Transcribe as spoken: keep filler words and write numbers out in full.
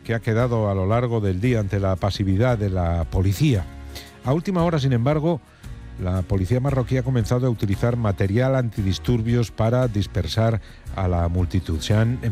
que ha quedado a lo largo del día ante la pasividad de la policía. A última hora, sin embargo, la policía marroquí ha comenzado a utilizar material antidisturbios para dispersar a la multitud. Se han